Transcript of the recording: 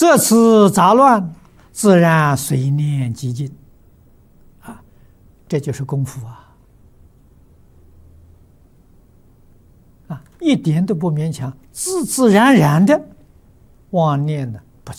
这次杂乱，自然随念即尽。啊，这就是功夫啊！啊，一点都不勉强，自自然然的妄念呢，